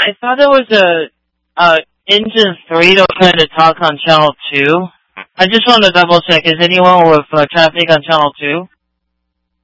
I thought there was a Engine 3 that was trying to talk on Channel 2. I just want to double check. Is anyone with traffic on Channel 2?